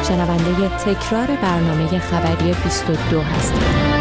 شنونده تکرار برنامه خبری 22 هستید.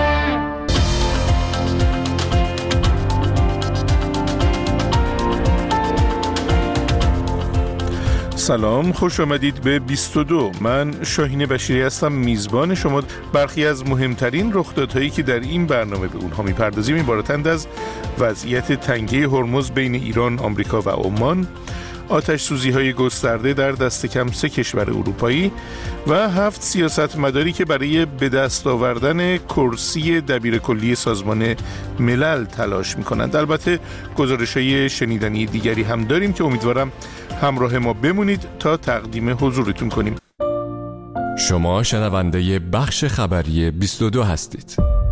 سلام، خوش آمدید به 22. من شاهین بشیری هستم، میزبان شما. برخی از مهمترین رخدادهایی که در این برنامه به اونها میپردازیم عبارتند از وضعیت تنگه هرمز بین ایران، آمریکا و عمان، آتش سوزی های گسترده در دست کم 3 کشور اروپایی و 7 سیاستمداری که برای به دست آوردن کرسی دبیرکلی سازمان ملل تلاش میکنند. البته گزارش‌های شنیدنی دیگری هم داریم که امیدوارم همراه ما بمونید تا تقدیم حضورتون کنیم. شما شنونده بخش خبری 22 هستید.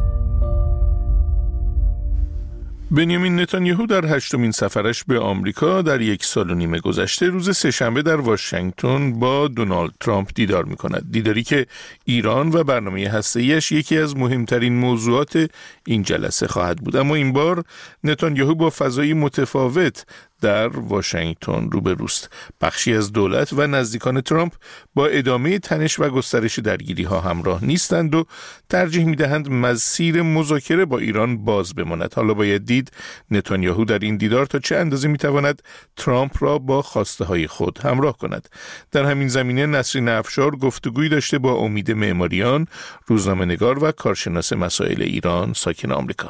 بنیامین نتانیاهو در 8مین سفرش به آمریکا در 1.5 سال گذشته روز سه‌شنبه در واشنگتن با دونالد ترامپ دیدار می‌کند. دیداری که ایران و برنامه هسته‌ایش یکی از مهمترین موضوعات این جلسه خواهد بود. اما این بار نتانیاهو با فضای متفاوت در واشنگتن روبروست. بخشی از دولت و نزدیکان ترامپ با ادامه تنش و گسترش درگیری‌ها همراه نیستند و ترجیح می‌دهند مسیر مذاکره با ایران باز بماند. حالا باید دید نتانیاهو در این دیدار تا چه اندازه می‌تواند ترامپ را با خواسته‌های خود همراه کند. در همین زمینه نسرین افشار گفتگویی داشته با امید معماریان، روزنامه‌نگار و کارشناس مسائل ایران ساکن آمریکا.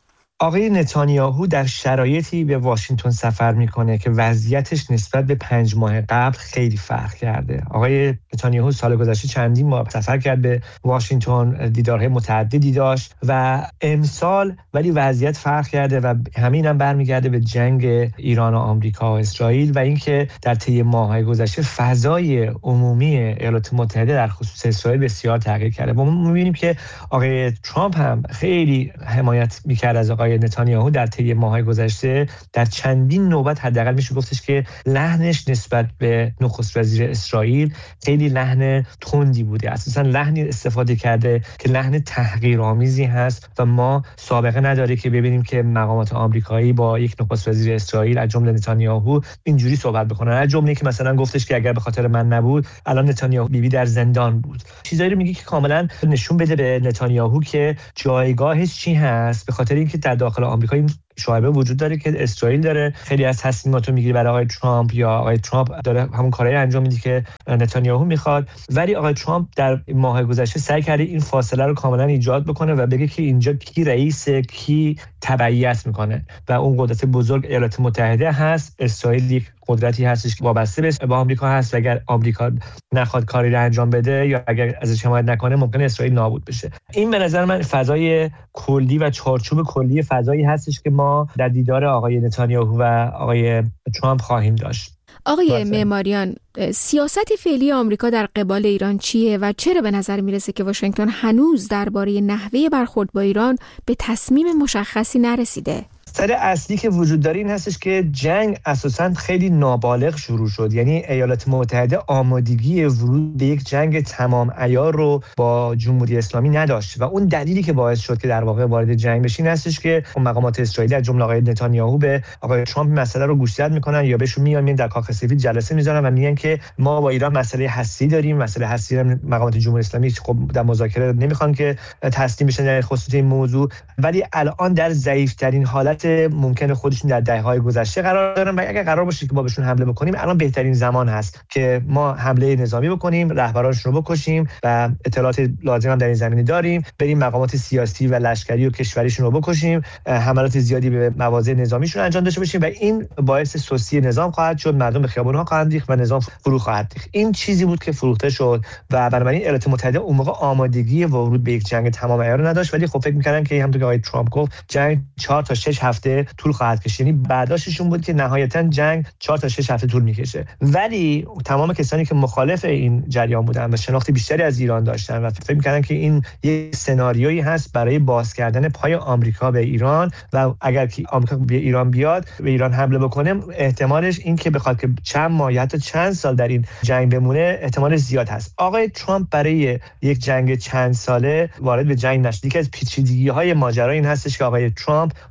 آقای نتانیاهو در شرایطی به واشنگتن سفر میکنه که وضعیتش نسبت به 5 ماه قبل خیلی فرق کرده. آقای نتانیاهو سال گذشته چندین ماه سفر کرد به واشنگتن، دیدارهای متعددی داشت و امسال ولی وضعیت فرق کرده و همین هم برمیگرده به جنگ ایران و آمریکا و اسرائیل و اینکه در طی ماه‌های گذشته فضای عمومی ایالات متحده در خصوص اسرائیل بسیار تغییر کرده. ما می‌بینیم که آقای ترامپ هم خیلی حمایت می‌کرد از آقای نتانیاهو در طی ماه‌های گذشته. در چندین نوبت حداقل میشه گفتش که لحنش نسبت به نخست وزیر اسرائیل خیلی لحن تندی بوده. اساساً لحنی استفاده کرده که لحن تحقیرآمیزی هست و ما سابقه نداره که ببینیم که مقامات آمریکایی با یک نخست وزیر اسرائیل از جمله نتانیاهو اینجوری صحبت بکنن. از جمله که مثلا گفتش که اگر به خاطر من نبود الان نتانیاهو بیبی در زندان بود. چیزایی رو میگه که کاملا نشون بده به نتانیاهو که جایگاهش چی هست، به خاطر اینکه در داخل آمریکا این شایبه وجود داره که اسرائیل داره خیلی از تصمیمات رو میگیره برای آقای ترامپ یا آقای ترامپ داره همون کارهای انجام میده که نتانیاهو میخواد. ولی آقای ترامپ در ماه گذشته سعی کرده این فاصله رو کاملا ایجاد بکنه و بگه که اینجا کی رئیسه، کی تبعیت میکنه و اون قدرت بزرگ ایالات متحده هست. اسرائیل یک قدرتی هستش که وابسته به آمریکا هست و اگر آمریکا نخواد کاری رو انجام بده یا اگر ازش حمایت نکنه ممکنه اسرائیل نابود بشه. این به نظر من فضای کلی و چارچوب کلی فضایی هستش که ما در دیدار آقای نتانیاهو و آقای ترامپ خواهیم داشت. آقای معماریان، سیاست فعلی آمریکا در قبال ایران چیه و چرا به نظر میرسه که واشنگتن هنوز درباره نحوه برخورد با ایران به تصمیم مشخصی نرسیده؟ مسئله اصلی که وجود داره این هستش که جنگ اساساً خیلی نابالغ شروع شد. یعنی ایالات متحده آمادگی ورود به یک جنگ تمام عیار رو با جمهوری اسلامی نداشت و اون دلیلی که باعث شد که در واقع وارد جنگ بشین هستش که مقامات اسرائیلی از جمله آقای نتانیاهو به آقای ترامپ مسئله رو گوشزد میکنن یا بهشون میان در کاخ سفید جلسه میذارن و میگن که ما با ایران مسئله هستی داریم. مسئله هستی رو مقامات جمهوری اسلامی خب در مذاکره نمیخوان که تسلیم بشن در خصوص این موضوع، ولی الان در ضعیف‌ترین حالت ممکنه خودشون در دهه‌های گذشته قرار دارن و اگر قرار باشه که ما بهشون حمله بکنیم الان بهترین زمان هست که ما حمله نظامی بکنیم، رهبرانشون رو بکشیم و اطلاعات لازم هم در این زمینه داریم، بریم مقامات سیاسی و لشکری و کشوریشون رو بکشیم، حملات زیادی به مواضع نظامیشون انجام داشته باشیم و این باعث سستی نظام خواهد شد، مردم به خیابون‌ها خواهند ریخت و نظام فرو خواهد ریخت. این چیزی بود که فروخته شد و بنابراین ایالات متحده اون موقع آمادگی ورود به یک جنگ تمام عیار نداشت، ولی خب فکر می‌کردن که همونطور که آقای ترامپ گفت جنگ 4 تا 6 هفته طول خواهد کشید. یعنی برداشتشون بود که نهایتاً جنگ 4 تا 6 هفته طول می‌کشه. ولی تمام کسانی که مخالف این جریان بودن و شناخت بیشتری از ایران داشتن و فکر می‌کردن که این یک سناریویی هست برای باز کردن پای آمریکا به ایران و اگر که آمریکا به ایران بیاد، به ایران حمله بکنه، احتمالش این که بخواد که چند ماه یا حتی چند سال در این جنگ بمونه احتمالش زیاد هست. آقای ترامپ برای یک جنگ چند ساله وارد به جنگ نشد. یکی از پیچیدگی‌های ماجرا این هستش که آقای ترامپ اومد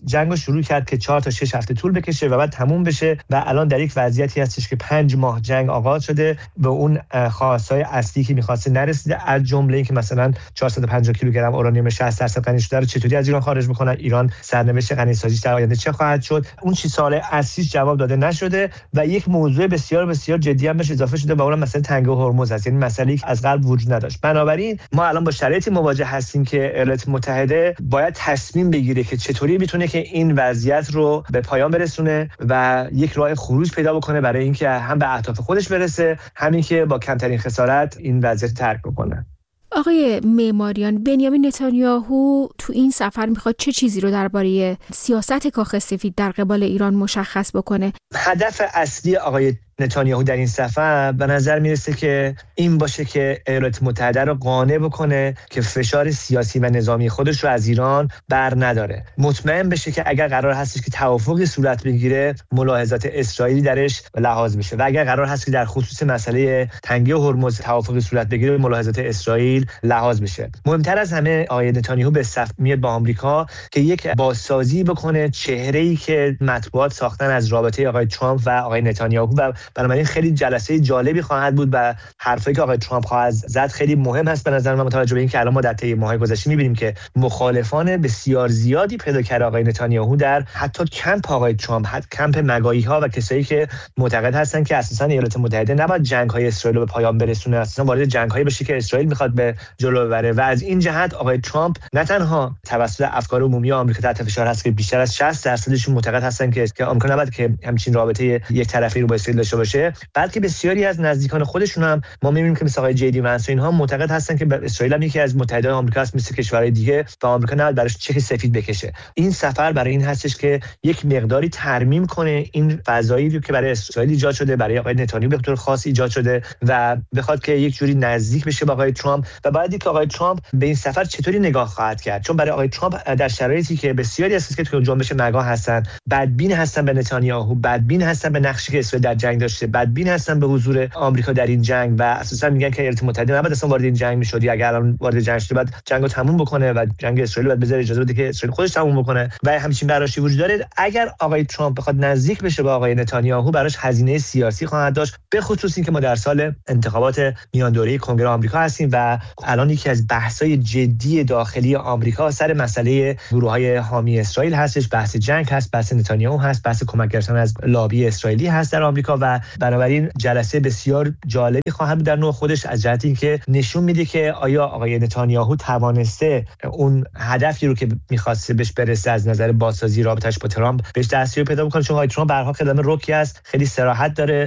جنگو شروع کرد که 4 تا 6 هفته طول بکشه و بعد تموم بشه و الان در یک وضعیتی هستش که 5 ماه جنگ آغاز شده، به اون خواستهای اصلی که می‌خواسته نرسیده، از جمله اینکه مثلا 450 کیلوگرم اورانیوم 60% غنی شده رو چطوری از ایران خارج بکنن، ایران سرنوشت غنی‌سازیش در آینده چه خواهد شد، اون چیز سوال اصلیش جواب داده نشده و یک موضوع بسیار بسیار جدی هم بهش اضافه شده و اون مسئله تنگه هرمز است، یعنی مسئله‌ای که از قبل وجود نداشت. بنابراین ما الان با شرایطی مواجه هستیم که ایالات متحده باید تصمیم بگیره که چطوری میتونه که این وضعیت رو به پایان برسونه و یک راه خروج پیدا بکنه برای اینکه هم به اهداف خودش برسه، همین که با کمترین خسارت این وضعیت ترک بکنه. آقای معماریان، بنیامین نتانیاهو تو این سفر میخواد چه چیزی رو درباره سیاست کاخ سفید در قبال ایران مشخص بکنه؟ هدف اصلی آقای نتانیاهو در این سفر به نظر میرسه که این باشه که ایالات متحده رو قانع بکنه که فشار سیاسی و نظامی خودش رو از ایران بر نداره، مطمئن بشه که اگر قرار هستش که توافقی صورت بگیره ملاحظات اسرائیلی درش لحاظ بشه و اگر قرار هست که در خصوص مسئله تنگه هرمز توافقی صورت بگیره ملاحظات اسرائیل لحاظ بشه. مهمتر از همه آقای نتانیاهو به صف میاد با آمریکا که یک بازسازی بکنه چهره‌ای که مطبوعات ساختن از رابطه آقای ترامپ و آقای نتانیاهو و بنابراین خیلی جلسه جالبی خواهد بود و حرفایی که آقای ترامپ خواهد زد خیلی مهم هست به نظر من، متوجه به این که الان ما در طی ماه‌های گذشته می‌بینیم که مخالفان بسیار زیادی پیدا کرده آقای نتانیاهو در حتی کمپ آقای ترامپ، حتی کمپ مگایی‌ها و کسایی که معتقد هستن که اساساً ایالات متحده نباید جنگ‌های اسرائیل رو به پایان برسونه، اساساً وارد جنگ‌هایی بشه که اسرائیل می‌خواد به جلو ببره و از این جهت آقای ترامپ نه تنها توسط افکار عمومی آمریکا تحت فشار هست که بیشتر از 60% معتقد هستن که آمریکا نباید که همچین رابطه یک طرفه رو با اسرائیل داشته باشه، بلکه بسیاری از نزدیکان خودشون هم ما می‌بینیم که مثلا آقای جی دی وانس اینها معتقد هستن که اسرائیل هم یکی از متحدان آمریکا است مثل کشورهای دیگه و آمریکا نباید براش چک سفید بکشه. این سفر برای این هستش که یک مقداری ترمیم کنه این فضایی رو که برای اسرائیل ایجاد شده، برای آقای نتانیاهو به طور خاص ایجاد شده و بخواد که یک جوری نزدیک بشه با آقای ترامپ و بعد اینکه آقای ترامپ به این سفر چطوری نگاه خواهد کرد، چون برای آقای ترامپ در شرایطی که بسیاری هست که تو جنبش مگا هستن، بدبین هستن به نتانیاهو، بدبین هستن به نقشی که اسرائیل در جنگ داشته، بدبین هستن به حضور آمریکا در این جنگ و اساسا میگن که ایالات متحده نباید اصلا وارد این جنگ میشد، اگر الان وارد جنگ شده بعد جنگو تموم بکنه و جنگ اسرائیل بعد بذاره اجازه بده که اسرائیل خودش تموم بکنه و همچین براشی وجود داره. اگر آقای ترامپ بخواد نزدیک بشه با آقای نتانیاهو براش هزینه سیاسی خواهد داشت، به خصوص اینکه ما در سال انتخابات میان دوره کنگره آمریکا هستیم و الان یکی از بحث‌های جدی داخلی آمریکا سر مسئله گروه‌های حامی اسرائیل هستش، بحث جنگ هست، بحث نتانیاهو هست، بحث کمک گرفتن از لابی اسرائیلی هست در آمریکا و بنابراین جلسه بسیار جالبی خواهد بود در نوع خودش از جهت اینکه نشون میده که آیا آقای نتانیاهو توانسته اون هدفی رو که می‌خواسته بهش برسه از نظر بازسازی رابطش با ترامپ بهش دستیابی پیدا بکنه، چون آقای ترامپ به هر حال خدمه رکی است، خیلی صراحت داره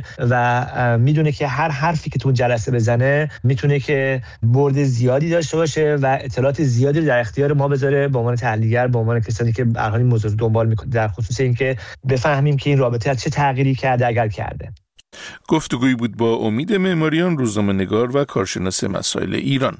و میدونه که هر حرفی که تو جلسه بزنه میتونه که برد زیادی داشته باشه و اطلاعات زیادی رو در اختیار ما بذاره به عنوان تحلیلگر، به عنوان کسانی که به هر حال این موضوع رو دنبال می‌کنه در خصوص اینکه بفهمیم که این رابطه چه تغییری کرده اگر کرده. گفتگویی بود با امید معماریان، روزنامه‌نگار و کارشناس مسائل ایران.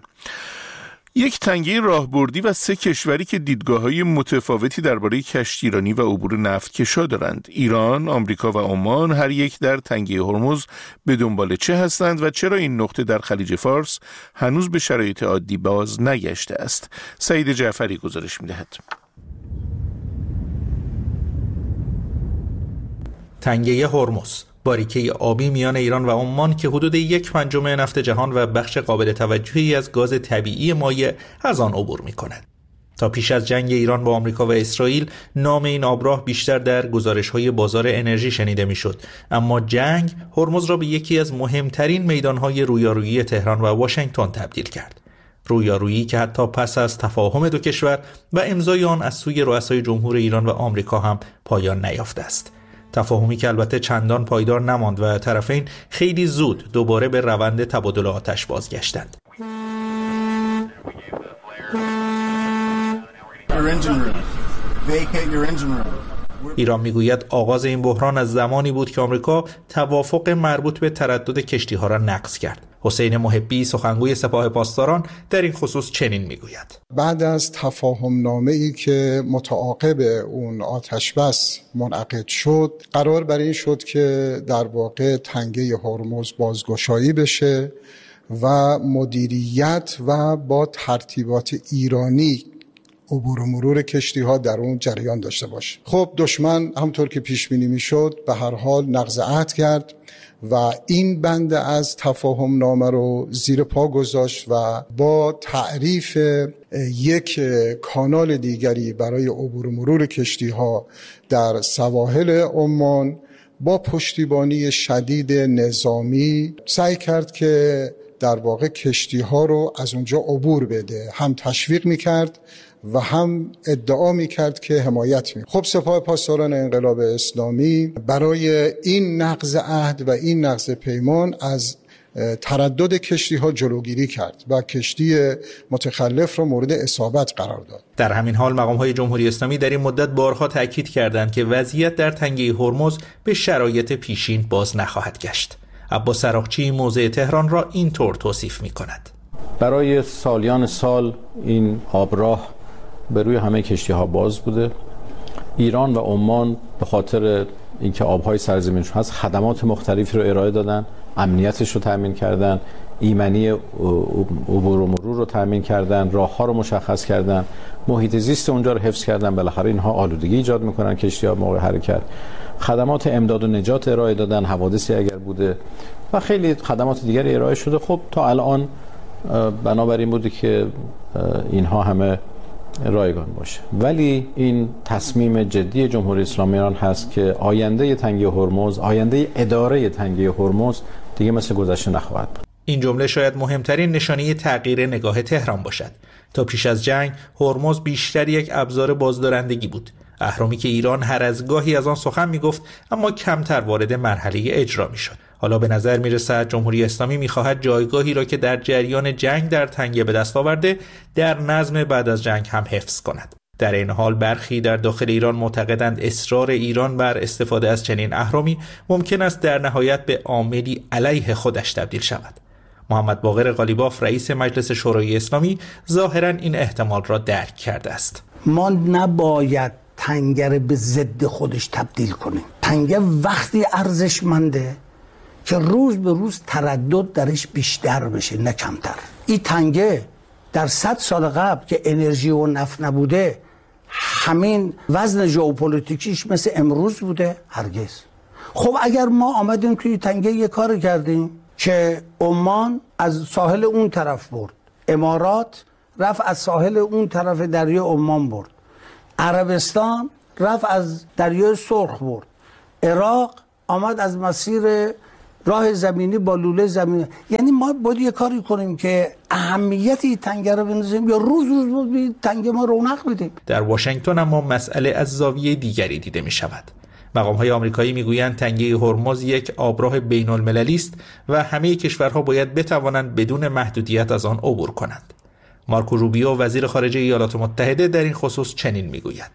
یک تنگه راهبردی و 3 کشوری که دیدگاه‌های متفاوتی درباره کشتیرانی و عبور نفتکشا دارند. ایران، آمریکا و عمان هر یک در تنگه هرمز به دنبال چه هستند و چرا این نقطه در خلیج فارس هنوز به شرایط عادی باز نگشته است؟ سعید جعفری گزارش می‌دهد. تنگه هرمز، باریکه آبی میان ایران و عمان که حدود 1/5 نفت جهان و بخش قابل توجهی از گاز طبیعی مایع از آن عبور می‌کند. تا پیش از جنگ ایران با آمریکا و اسرائیل نام این آبراه بیشتر در گزارش‌های بازار انرژی شنیده می‌شد، اما جنگ هرمز را به یکی از مهمترین میدان‌های رویارویی تهران و واشنگتن تبدیل کرد. رویارویی که حتی پس از تفاهم دو کشور و امضای آن از سوی رؤسای جمهور ایران و آمریکا هم پایان نیافته است. تفاهمی که البته چندان پایدار نماند و طرفین خیلی زود دوباره به روند تبادل آتش بازگشتند. ایران میگوید آغاز این بحران از زمانی بود که آمریکا توافق مربوط به تردد کشتی‌ها را نقض کرد. حسین محبی سخنگوی سپاه پاسداران در این خصوص چنین میگوید: بعد از تفاهم نامه‌ای که متعاقب اون آتش بس منعقد شد، قرار بر این شد که در واقع تنگه هرمز بازگشایی بشه و مدیریت و با ترتیبات ایرانی عبور و مرور کشتی ها در اون جریان داشته باشه. خب دشمن همطور که پیش بینی میشد به هر حال نقض عهد کرد و این بند از تفاهم نامه رو زیر پا گذاشت و با تعریف یک کانال دیگری برای عبور و مرور کشتی ها در سواحل عمان با پشتیبانی شدید نظامی سعی کرد که در واقع کشتی ها رو از اونجا عبور بده، هم تشویق میکرد و هم ادعا میکرد که حمایت میکنه. خب سپاه پاسداران انقلاب اسلامی برای این نقض عهد و این نقض پیمان از تردد کشتی ها جلوگیری کرد و کشتی متخلف را مورد اصابت قرار داد. در همین حال مقام های جمهوری اسلامی در این مدت بارها تاکید کردند که وضعیت در تنگه هرمز به شرایط پیشین باز نخواهد گشت. عباس عراقچی موضع تهران را اینطور توصیف می‌کند. برای سالیان سال این آبراه به روی همه کشتی‌ها باز بوده. ایران و عمان به خاطر اینکه آب‌های سرزمینشون هست خدمات مختلفی رو ارائه دادن، امنیتش رو تامین کردن، ایمنی عبور و مرور رو تامین کردن، راه‌ها رو مشخص کردن، محیط زیست اونجا رو حفظ کردن. بالاخره اینها آلودگی ایجاد می‌کنن کشتی‌ها موقع حرکت. خدمات امداد و نجات ارائه دادن، حوادثی اگر بوده و خیلی خدمات دیگری ارائه شده. خب تا الان بنابراین بوده که اینها همه رایگان باشه، ولی این تصمیم جدی جمهوری اسلامی ایران هست که آینده تنگه هرمز، آینده اداره تنگه هرمز دیگه مثل گذشته نخواهد بود. این جمله شاید مهمترین نشانه تغییر نگاه تهران باشد. تا پیش از جنگ هرمز بیشتر یک ابزار بازدارندگی بود، اهرامی که ایران هر از گاهی از آن سخن میگفت اما کمتر وارد مرحله اجرا میشد. حالا به نظر میرسد جمهوری اسلامی میخواهد جایگاهی را که در جریان جنگ در تنگه به دست آورده در نظم بعد از جنگ هم حفظ کند. در این حال برخی در داخل ایران معتقدند اصرار ایران بر استفاده از چنین اهرامی ممکن است در نهایت به عاملی علیه خودش تبدیل شود. محمد باقر قالیباف رئیس مجلس شورای اسلامی ظاهراً این احتمال را درک کرده است. ما نباید تنگه به ضد خودش تبدیل کنیم. تنگه وقتی ارزشمنده که روز به روز تردد درش بیشتر بشه نه کمتر. این تنگه در 100 سال قبل که انرژی و نفت نبوده همین وزن ژئوپلیتیکیش مثل امروز بوده؟ هرگز. خب اگر ما آمدیم توی تنگه یه کار کردیم که عمان از ساحل اون طرف برد، امارات رفت از ساحل اون طرف دریای عمان برد، عربستان رفت از دریای سرخ برد، عراق آمد از مسیر راه زمینی با لوله زمینی. یعنی ما باید یه کاری کنیم که اهمیتی تنگه رو بنزیم یا روز روز به تنگه ما رونق بدیم. در واشنگتن اما مسئله از زاویه دیگری دیده می شود. مقام‌های آمریکایی میگویند تنگه هرمز یک آبراه بین‌المللی است و همه کشورها باید بتوانند بدون محدودیت از آن عبور کنند. مارکو روبیو وزیر خارجه ایالات متحده در این خصوص چنین میگوید: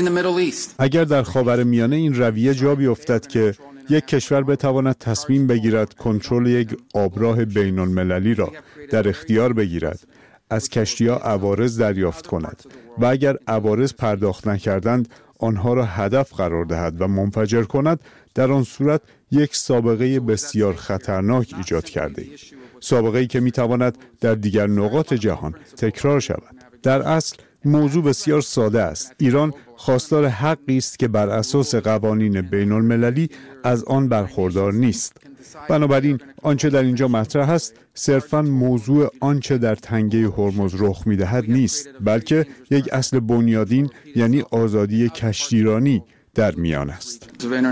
اگر در خاورمیانه این رویه جا بیفتد که یک کشور بتواند تصمیم بگیرد کنترل یک آبراه بین‌المللی را در اختیار بگیرد، از کشتی‌ها عوارض دریافت کند و اگر عوارض پرداخت نکردند آنها را هدف قرار دهد و منفجر کند، در آن صورت یک سابقه بسیار خطرناک ایجاد کرده ایم. سابقه‌ای که می‌تواند در دیگر نقاط جهان تکرار شود. در اصل موضوع بسیار ساده است. ایران خواستار حقی است که بر اساس قوانین بین‌المللی از آن برخوردار نیست. بنابراین آنچه در اینجا مطرح است صرفاً موضوع آنچه در تنگه هرمز رخ می‌دهد نیست، بلکه یک اصل بنیادین یعنی آزادی کشتیرانی در میان است.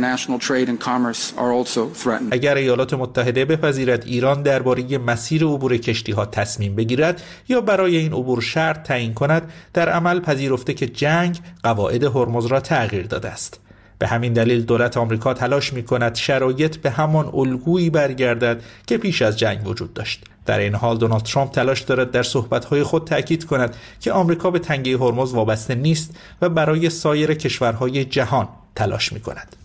اگر ایالات متحده بپذیرد ایران درباره مسیر عبور کشتی‌ها تصمیم بگیرد یا برای این عبور شرط تعیین کند، در عمل پذیرفته که جنگ قواعد هرمز را تغییر داده است. به همین دلیل دولت آمریکا تلاش می‌کند شرایط به همان الگویی برگردد که پیش از جنگ وجود داشت. در این حال دونالد ترامپ تلاش دارد در صحبت‌های خود تاکید کند که آمریکا به تنگه هرمز وابسته نیست و برای سایر کشورهای جهان تلاش می‌کند.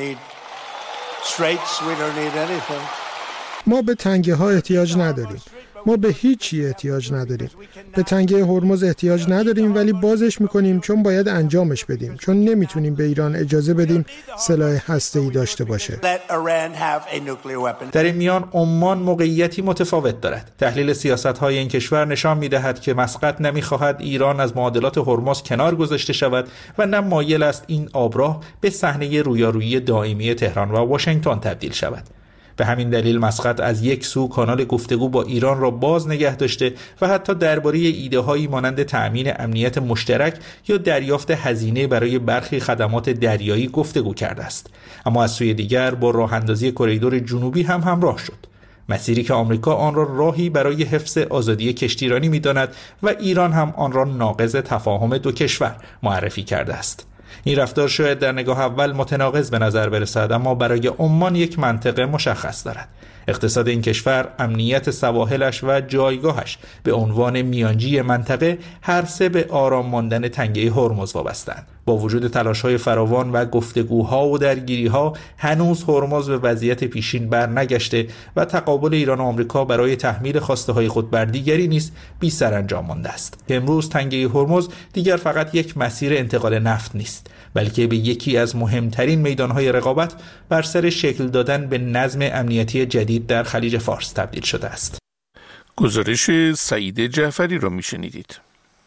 ما به تنگه ها احتیاج نداریم. ما به هیچی احتیاج نداریم. به تنگه هرمز احتیاج نداریم، ولی بازش میکنیم چون باید انجامش بدیم، چون نمیتونیم به ایران اجازه بدیم سلاح هسته‌ای داشته باشه. در این میان عمان موقعیتی متفاوت دارد. تحلیل سیاست‌های این کشور نشان می‌دهد که مسقط نمی‌خواهد ایران از معادلات هرمز کنار گذاشته شود و نه مایل است این آبراه به صحنه رویارویی دائمی تهران و واشنگتن تبدیل شود. به همین دلیل مسقط از یک سو کانال گفتگو با ایران را باز نگه داشته و حتی درباره ایده‌هایی مانند تأمین امنیت مشترک یا دریافت هزینه برای برخی خدمات دریایی گفتگو کرده است. اما از سوی دیگر با راه اندازی کریدور جنوبی هم همراه شد، مسیری که آمریکا آن را راهی برای حفظ آزادی کشتیرانی می‌داند و ایران هم آن را ناقض تفاهم دو کشور معرفی کرده است. این رفتار شاید در نگاه اول متناقض به نظر برسد، اما برای عمان یک منطق مشخص دارد. اقتصاد این کشور، امنیت سواحلش و جایگاهش به عنوان میانجی منطقه هر سه به آرام ماندن تنگه هرمز وابسته‌اند. با وجود تلاش‌های فراوان و گفتگوها و درگیری‌ها هنوز هرمز به وضعیت پیشین برنگشته و تقابل ایران و آمریکا برای تحمیل خواسته‌های خود بر دیگری نیز بی سرانجام مانده است. امروز تنگه هرمز دیگر فقط یک مسیر انتقال نفت نیست، بلکه به یکی از مهمترین میدان‌های رقابت بر سر شکل دادن به نظم امنیتی جدید در خلیج فارس تبدیل شده است. گزارش سعید جعفری را میشنیدید.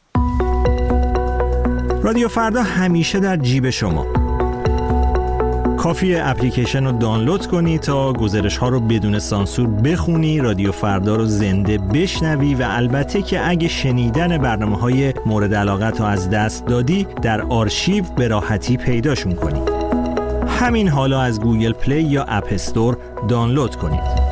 رادیو فردا همیشه در جیب شما. کافیه اپلیکیشن رو دانلود کنی تا گزارش ها رو بدون سانسور بخونی، رادیو فردا رو زنده بشنوی و البته که اگه شنیدن برنامه‌های مورد علاقت رو از دست دادی در آرشیو به راحتی پیداشون کنی. همین حالا از گوگل پلی یا اپ استور دانلود کنید.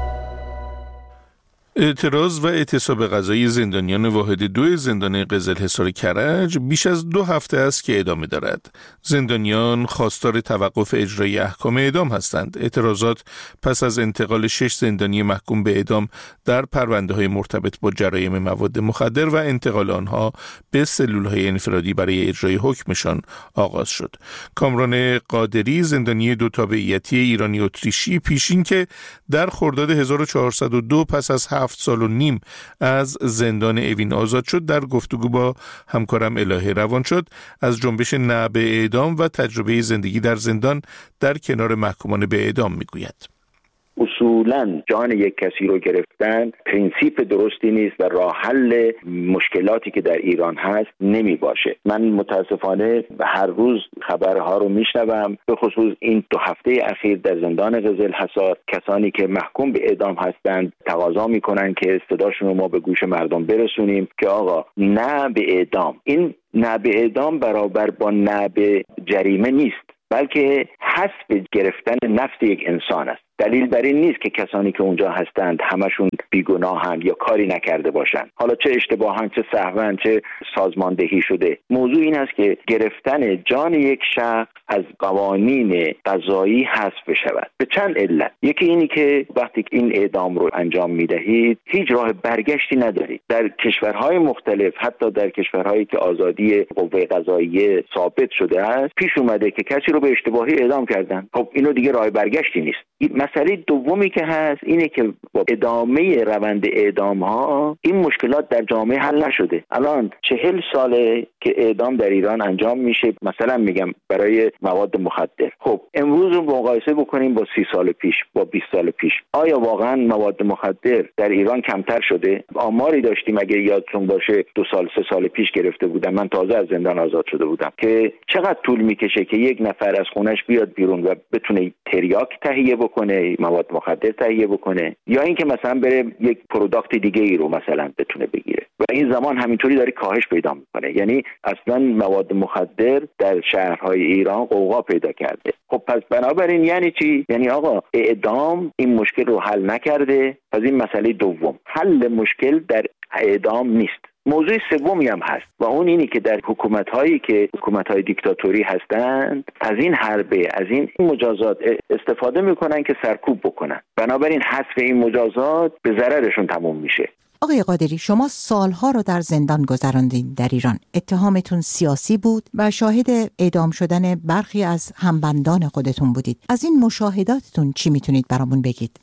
اعتراض و اعتصاب قضایی زندانیان واحد 2 زندان قزلحصار کرج بیش از 2 هفته است که ادامه دارد. زندانیان خواستار توقف اجرای احکام اعدام هستند. اعتراضات پس از انتقال 6 زندانی محکوم به اعدام در پرونده‌های مرتبط با جرایم مواد مخدر و انتقال آنها به سلول‌های انفرادی برای اجرای حکمشان آغاز شد. کامران قادری، زندانی 2 تابعیتی ایرانی اتریشی پیشین که در خرداد 1402 پس از 7 سال و نیم از زندان اوین آزاد شد، در گفتگو با همکارم الهه روان شد از جنبش نه به اعدام و تجربه زندگی در زندان در کنار محکومان به اعدام میگوید. اصولاً جان یک کسی رو گرفتن پرینسیپ درستی نیست و راه حل مشکلاتی که در ایران هست نمی باشه. من متاسفانه هر روز خبرها رو میشنوم، به خصوص این 2 هفته اخیر در زندان قزلحصار کسانی که محکوم به اعدام هستند تقاضا میکنن که صداشون رو ما به گوش مردم برسونیم که آقا نه به اعدام. این نه به اعدام برابر با نه به جریمه نیست، بلکه حسب گرفتن نفس یک انسان است. دلیل بر این نیست که کسانی که اونجا هستند همشون بیگناهند یا کاری نکرده باشند، حالا چه اشتباهن چه سهواً چه سازماندهی شده. موضوع این است که گرفتن جان یک شخص از قوانین قضایی حذف بشود به چند علت. یکی اینی که وقتی این اعدام رو انجام میدهید هیچ راه برگشتی ندارید. در کشورهای مختلف، حتی در کشورهایی که آزادی قوه قضاییه ثابت شده است، پیش اومده که کسی رو به اشتباهی اعدام کردن. خب اینو دیگه راه برگشتی نیست. مسئله دومی که هست اینه که با ادامه روند اعدام ها این مشکلات در جامعه حل نشده. الان 40 ساله که اعدام در ایران انجام میشه، مثلا میگم برای مواد مخدر. خب امروز رو مقایسه بکنیم با 30 سال پیش، با 20 سال پیش. آیا واقعا مواد مخدر در ایران کمتر شده؟ آماری داشتیم اگه یادتون باشه 2 سال 3 سال پیش گرفته بودم، من تازه از زندان آزاد شده بودم، که چقدر طول میکشه که یک نفر از خونش بیاد بیرون و بتونه تریاک تهیه بکنه، مواد مخدر تهیه بکنه، یا اینکه مثلا بره یک پروداکت دیگه ای رو مثلا بتونه بگیره. و این زمان همینطوری داره کاهش پیدا میکنه. یعنی اصلا مواد مخدر در شهرهای ایران قوقا پیدا کرده. خب پس بنابراین یعنی چی؟ یعنی آقا اعدام این مشکل رو حل نکرده. پس این مسئله دوم، حل مشکل در اعدام نیست. موضوع سومی هم هست و اون اینی که در حکومت‌هایی که حکومت‌های دیکتاتوری هستند از این حربه، از این مجازات استفاده میکنن که سرکوب بکنن. بنابراین حذف این مجازات به ضررشون تموم میشه. آقای قادری، شما سالها رو در زندان گذراندین در ایران. اتهامتون سیاسی بود و شاهد اعدام شدن برخی از همبندان خودتون بودید. از این مشاهداتتون چی میتونید برامون بگید؟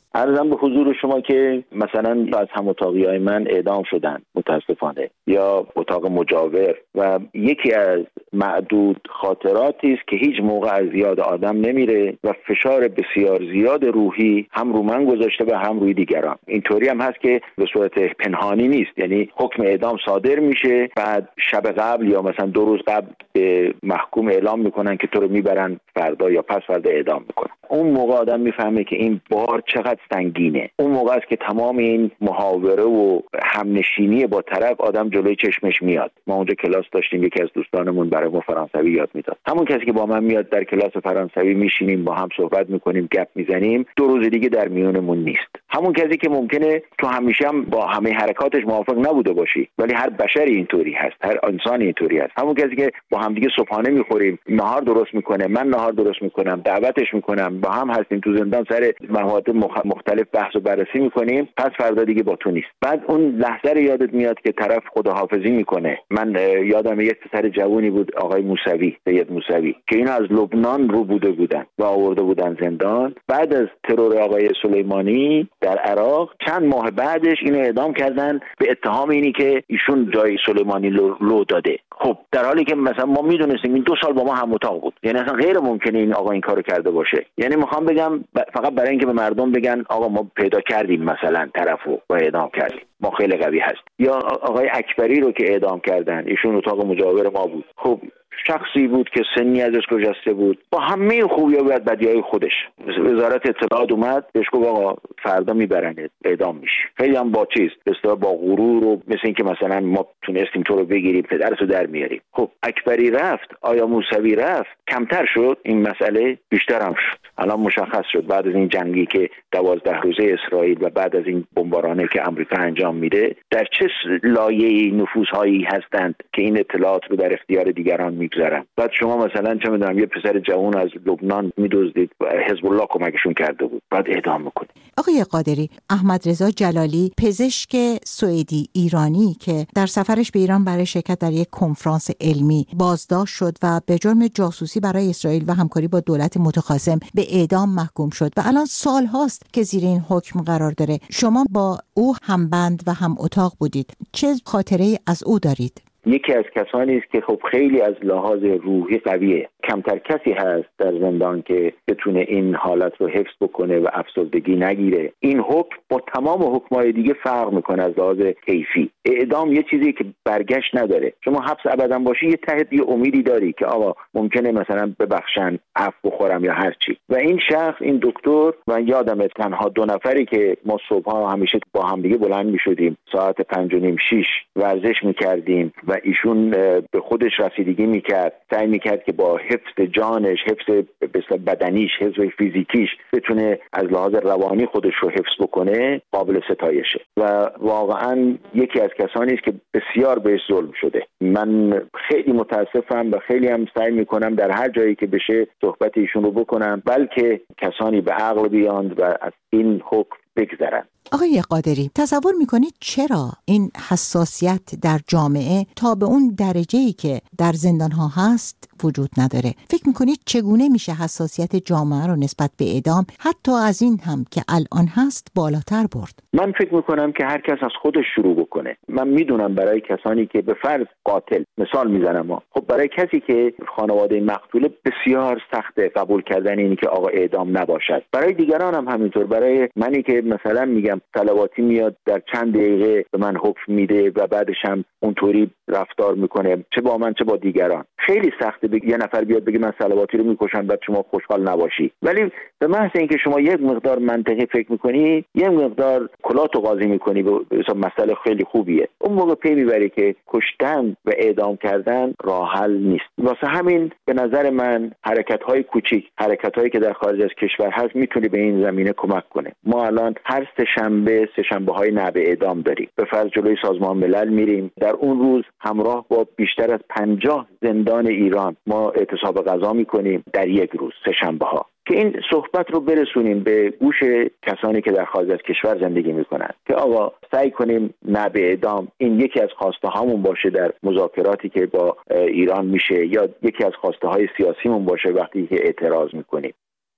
عرضم به حضور شما که مثلا از هم اتاقیای من اعدام شدن متاسفانه، یا اتاق مجاور، و یکی از معدود خاطراتی است که هیچ موقع از یاد آدم نمیره و فشار بسیار زیاد روحی هم رو من گذاشته و هم روی دیگران. اینطوری هم هست که به صورت پنهانی نیست، یعنی حکم اعدام صادر میشه، بعد شب قبل یا مثلا 2 روز قبل به محکوم اعلام میکنن که تو رو میبرن فردا یا پس فردا اعدام میکنن. اون موقع آدم میفهمه که این بار چقدر سنگینه. اون موقع است که تمام این محاوره و همنشینی با طرف آدم جلوی چشمش میاد. ما اونجا کلاس داشتیم، یکی از دوستانمون برای ما فرانسوی یاد میداد. همون کسی که با من میاد در کلاس فرانسوی میشینیم با هم صحبت میکنیم، گپ میزنیم، 2 روز دیگه در میونمون نیست. همون کسی که ممکنه تو همیشه هم با همه حرکاتش موافق نبوده باشی، ولی هر بشری اینطوری هست، هر انسانی اینطوری هست. همون کسی که با هم دیگه صبحانه میخوریم، نهار درست میکنه، من نهار درست میکنم، دعوتش میکنم، با هم هستیم تو زندان سر مواد مختلف بحث و بررسی میکنیم، پس فردا دیگه با تو نیست. بعد اون لحظه رو یادت میاد که طرف خداحافظی میکنه. من یادم یک پسر جوونی بود، آقای موسوی، سید موسوی، که اینا از لبنان رو بودن و آورده بودن زندان. بعد از ترور آقای سلیمانی در عراق چند ماه بعدش اینو اعدام کردن به اتهام اینی که ایشون جای سلیمانی لو داده. خب در حالی که مثلا ما میدونستیم این 2 سال با ما هم اتاق بود، یعنی اصلا غیر ممکنه این آقا این کارو کرده باشه. یعنی میخوام بگم فقط برای اینکه به مردم بگن آقا ما پیدا کردیم مثلا طرفو و اعدام کردیم، ما خیلی قوی هست. یا آقای اکبری رو که اعدام کردن، ایشون اتاق مجاور ما بود. خب شخصی بود که سنی ازش گذشته بود، با همه خوبی‌ها و بدیهای خودش. وزارت اطلاعات اومد بهش گفت آقا فردا میبرنت، اعدام میشی. خیلی هم با چیز با غرور و مثل اینکه مثلا ما تونستیم تو رو بگیریم، پدرتو در میاریم. خب اکبری رفت، آیا موسوی رفت، کمتر شد این مسئله؟ بیشتر هم شد. الان مشخص شد بعد از این جنگی که 12 روزه اسرائیل و بعد از این بمبارانی که آمریکا انجام میده، در چه لایه‌ای نفوذهایی هستند که این اطلاعات رو در اختیار دیگران میگذارن. بعد شما مثلا چه میدونم یه پسر جوان از لبنان میدزدید، حزب الله کمکشون کرده بود، بعد اعدام میکنید. آقای قادری، احمد رضا جلالی، پزشک سوئدی ایرانی که در سفرش به ایران برای شرکت در یک کنفرانس علمی بازداشت شد و به جرم جاسوسی برای اسرائیل و همکاری با دولت متخاصم به اعدام محکوم شد و الان سال هاست که زیر این حکم قرار داره. شما با او همبند و هم اتاق بودید، چه خاطره‌ای از او دارید؟ یکی از کسانی است که خب خیلی از لحاظ روحی قویه. کمتر کسی هست در زندان که بتونه این حالت رو حفظ بکنه و افسردگی نگیره. این حکم با تمام حکمای دیگه فرق میکنه از لحاظ کیفی. اعدام یه چیزی که برگشت نداره. شما حبس ابدا باشی یه ته یه امیدی داری که آقا ممکنه مثلا ببخشن، عفو بخورم یا هر چی. و این شخص، این دکتر، و یادم تنها 2 نفری که ما صبحا همیشه با هم دیگه بلند میشدیم ساعت 5:30 ورزش میکردیم و ایشون به خودش رسیدگی میکرد، سعی میکرد که با حفظ جانش، حفظ بدنیش، حفظ فیزیکیش بتونه از لحاظ روانی خودش رو حفظ بکنه، قابل ستایشه و واقعا یکی از کسانی است که بسیار بهش ظلم شده. من خیلی متاسفم و خیلی هم سعی میکنم در هر جایی که بشه صحبت ایشون رو بکنم، بلکه کسانی به عقل بیاند و از این حکم بگذرن. آقای قادری، تصور میکنید چرا این حساسیت در جامعه تا به اون درجه‌ای که در زندان‌ها هست وجود نداره؟ فکر میکنید چگونه میشه حساسیت جامعه رو نسبت به اعدام حتی از این هم که الان هست بالاتر برد؟ من فکر میکنم که هر کس از خودش شروع بکنه. من میدونم برای کسانی که به فرض قاتل، مثال میزنم، خب برای کسی که خانواده مقتول بسیار سخته قبول کردن اینی که آقا اعدام نباشد. برای دیگران هم همینطور. برای منی که مثلا میگم صلواتی میاد در چند دقیقه به من حکم میده و بعدش هم اونطوری رفتار میکنه، چه با من چه با دیگران. خیلی سخته یه نفر بیاد بگه من صلواتی رو میکشم بعد شما خوشحال نباشی. ولی به محض اینکه شما یک مقدار منطقی فکر میکنی، یک مقدار کلاتو قاضی میکنی، به مسئله خیلی خوبیه. اون موقع پی میبری که کشتن و اعدام کردن راه حل نیست. واسه همین به نظر من حرکت‌های کوچیک، حرکت‌هایی که در خارج از کشور هست میتونه به این زمینه کمک کنه. ما الان هر سه‌شنبه‌های نعب اعدام داریم. به فرض جلوی سازمان ملل میریم، در اون روز همراه با بیشتر از 50 زندان ایران ما اعتصاب غذا میکنیم در یک روز، سه‌شنبه‌ها، که این صحبت رو برسونیم به گوش کسانی که در خارج از کشور زندگی میکنن که آقا سعی کنیم نعب اعدام این یکی از خواسته هامون باشه در مذاکراتی که با ایران میشه، یا یکی از خواسته های سیاسیمون باشه وقتی که اعتراض میکنیم.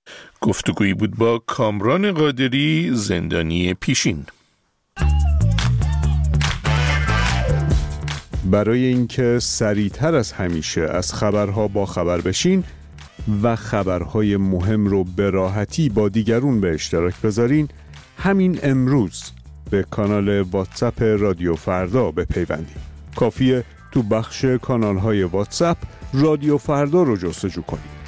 گفتگویی بود با کامران قادری، زندانی پیشین. برای اینکه سریعتر از همیشه از خبرها با خبر بشین و خبرهای مهم رو به راحتی با دیگرون به اشتراک بذارین، همین امروز به کانال واتساپ رادیو فردا بپیوندید. کافیه تو بخش کانال‌های واتساپ رادیو فردا رو جستجو کنید.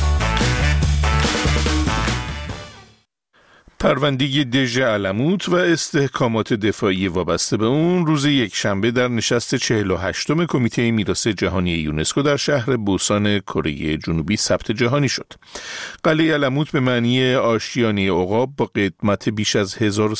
پرونده دژ علموت و استحکامات دفاعی وابسته به اون روز یکشنبه در نشست 48م کمیته میراث جهانی یونسکو در شهر بوسان کره جنوبی ثبت جهانی شد. قلعه علموت به معنی آشیانه عقاب با قدمت بیش از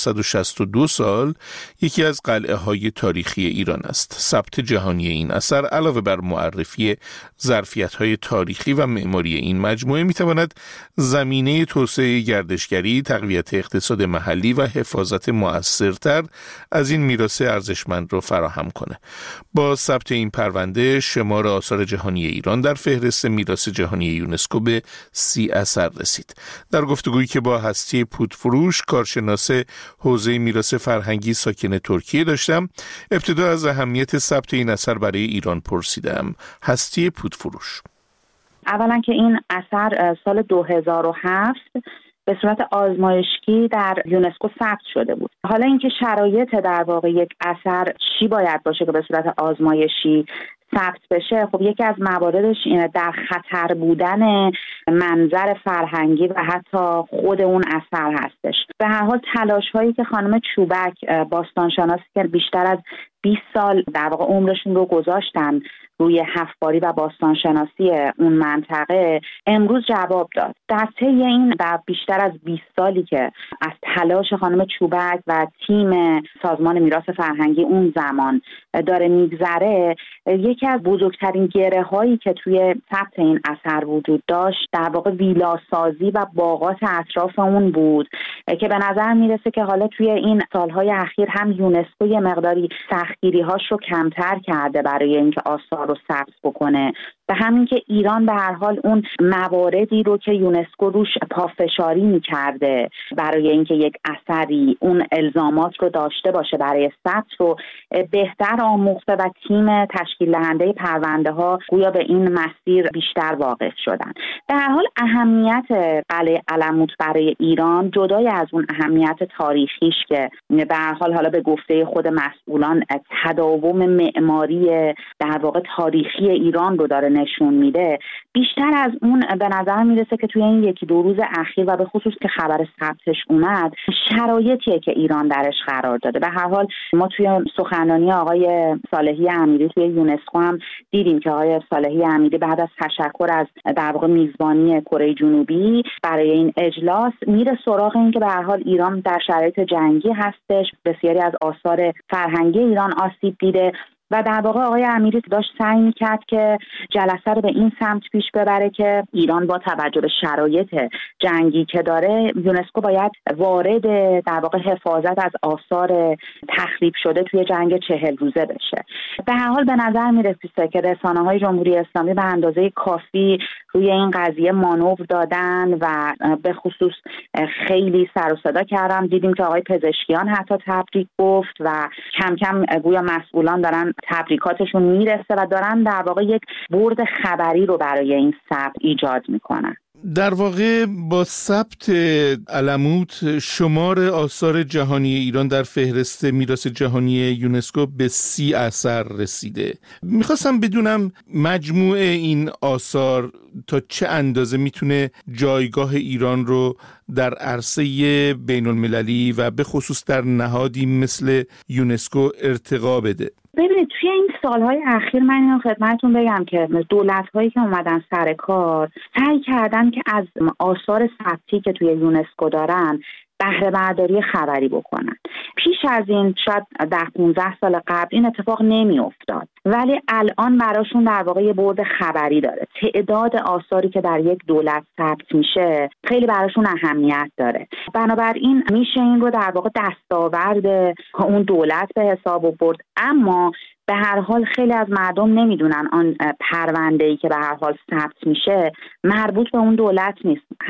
1162 سال یکی از قلعه‌های تاریخی ایران است. ثبت جهانی این اثر علاوه بر معرفی ظرفیت‌های تاریخی و معماری این مجموعه می‌تواند زمینه توسعه گردشگری، تقویت اقتصاد محلی و حفاظت مؤثرتر از این میراث ارزشمند را فراهم کنه. با ثبت این پرونده شمار آثار جهانی ایران در فهرست میراث جهانی یونسکو به 30 اثر رسید. در گفتگویی که با هستی پودفروش، کارشناس حوزه میراث فرهنگی ساکن ترکیه داشتم، ابتدا از اهمیت ثبت این اثر برای ایران پرسیدم. هستی پودفروش: اولا که این اثر سال 2007 به صورت آزمایشی در یونسکو ثبت شده بود. حالا اینکه شرایط در واقع یک اثر چی باید باشه که به صورت آزمایشی ثبت بشه، خب یکی از مواردش اینه در خطر بودن منظر فرهنگی و حتی خود اون اثر هستش. به هر حال تلاش هایی که خانم چوبک، باستانشناسی که بیشتر از 20 سال در واقع عمرشون رو گذاشتن روی حفاری و باستانشناسی اون منطقه، امروز جواب داد. در طی این در بیشتر از 20 سالی که از تلاش خانم چوبک و تیم سازمان میراث فرهنگی اون زمان داره میگذره، یکی از بزرگترین گره هایی که توی ثبت این اثر وجود داشت در واقع ویلاسازی و باغات اطراف اون بود که به نظر میرسه که حالا توی این سالهای اخیر هم یونسکو یه مقداری سختگیری هاش رو کمتر کرده برای اینکه آثار رو ثبت بکنه، و همین که ایران به هر حال اون مواردی رو که یونسکو روش پافشاری می‌کرده برای اینکه یک اثری اون الزامات رو داشته باشه برای ثبت رو بهتر آموخته و تیم تشکیل دهنده پرونده ها گویا به این مسیر بیشتر واقف شدن. در هر حال اهمیت قلعه علموت برای ایران جدای از اون اهمیت تاریخیش که به هر حال حالا به گفته خود مسئولان تداوم معماری در واقع تاریخی ایران رو داره نشون میده، بیشتر از اون به نظر میرسه که توی این یکی دو روز اخیر و به خصوص که خبر ثبتش اومد، شرایطیه که ایران درش قرار داده. به هر حال ما توی سخنرانی آقای صالحی امیری توی یونسکو هم دیدیم که آقای صالحی امیری بعد از تشکر از در واقع میزبانی کره جنوبی برای این اجلاس میره سراغ این که به هر حال ایران در شرایط جنگی هستش، بسیاری از آثار فرهنگی ایران آسیب دیده و در واقع آقای امیری داشت سعی می‌کرد که جلسه رو به این سمت پیش ببره که ایران با توجه به شرایط جنگی که داره، یونسکو باید وارد در واقع حفاظت از آثار تخریب شده توی جنگ 40 روزه بشه. به هر حال به نظر میرسه که رسانه‌های جمهوری اسلامی به اندازه کافی روی این قضیه مانور دادن و به خصوص خیلی سر و صدا کردن. دیدیم که آقای پزشکیان حتی تبریک گفت و کم کم گویا مسئولان دارن تبریکاتشون میرسه و دارن در واقع یک برد خبری رو برای این ثبت ایجاد میکنن. در واقع با ثبت علموت شمار آثار جهانی ایران در فهرست میراث جهانی یونسکو به 30 اثر رسیده. میخواستم بدونم مجموع این آثار تا چه اندازه میتونه جایگاه ایران رو در عرصه بین المللی و به خصوص در نهادی مثل یونسکو ارتقا بده. ببینید توی این سالهای اخیر من اینو خدمتتون بگم که دولت‌هایی که اومدن سر کار سعی کردن که از آثار ثبتی که توی یونسکو دارن بهره برداری خبری بکنن. پیش از این شاید در 15 سال قبل این اتفاق نمی افتاد، ولی الان براشون در واقع یه برد خبری داره. تعداد آثاری که در یک دولت ثبت میشه خیلی براشون اهمیت داره، بنابراین میشه این رو در واقع دستاورد اون دولت به حساب برد. اما به هر حال خیلی از مردم نمیدونن آن پرونده‌ای که به هر حال ثبت میشه مربوط به اون دولت نیست. همین